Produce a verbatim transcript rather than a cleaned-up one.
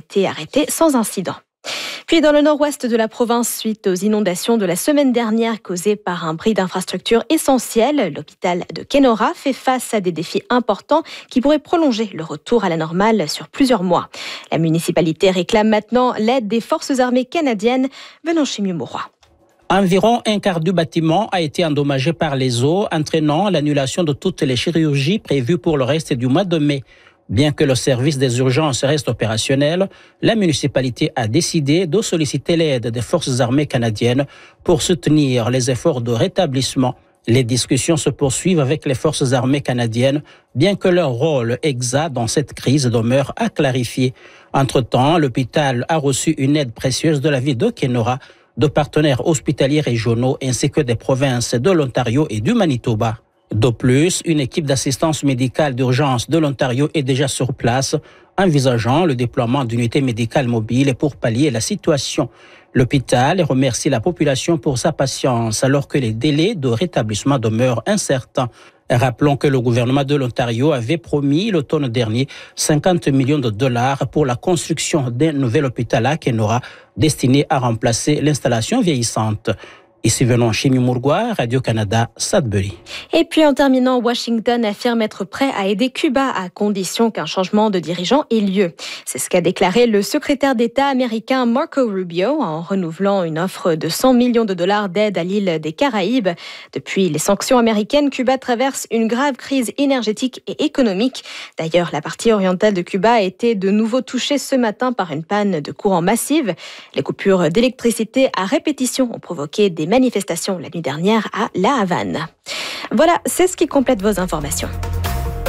été arrêté sans incident. Puis dans le nord-ouest de la province, suite aux inondations de la semaine dernière causées par un bris d'infrastructures essentielles, l'hôpital de Kenora fait face à des défis importants qui pourraient prolonger le retour à la normale sur plusieurs mois. La municipalité réclame maintenant l'aide des forces armées canadiennes venant chez Mumurwa. Environ un quart du bâtiment a été endommagé par les eaux, entraînant l'annulation de toutes les chirurgies prévues pour le reste du mois de mai. Bien que le service des urgences reste opérationnel, la municipalité a décidé de solliciter l'aide des forces armées canadiennes pour soutenir les efforts de rétablissement. Les discussions se poursuivent avec les forces armées canadiennes, bien que leur rôle exact dans cette crise demeure à clarifier. Entre-temps, l'hôpital a reçu une aide précieuse de la ville de Kenora, de partenaires hospitaliers régionaux ainsi que des provinces de l'Ontario et du Manitoba. De plus, une équipe d'assistance médicale d'urgence de l'Ontario est déjà sur place, envisageant le déploiement d'unités médicales mobiles pour pallier la situation. L'hôpital remercie la population pour sa patience alors que les délais de rétablissement demeurent incertains. Rappelons que le gouvernement de l'Ontario avait promis l'automne dernier cinquante millions de dollars pour la construction d'un nouvel hôpital à Kenora destiné à remplacer l'installation vieillissante. Ici venons chez Mumurwa, Radio-Canada, Sudbury. Et puis en terminant, Washington affirme être prêt à aider Cuba à condition qu'un changement de dirigeant ait lieu. C'est ce qu'a déclaré le secrétaire d'État américain Marco Rubio en renouvelant une offre de cent millions de dollars d'aide à l'île des Caraïbes. Depuis les sanctions américaines, Cuba traverse une grave crise énergétique et économique. D'ailleurs, la partie orientale de Cuba a été de nouveau touchée ce matin par une panne de courant massive. Les coupures d'électricité à répétition ont provoqué des manifestations la nuit dernière à La Havane. Voilà, c'est ce qui complète vos informations.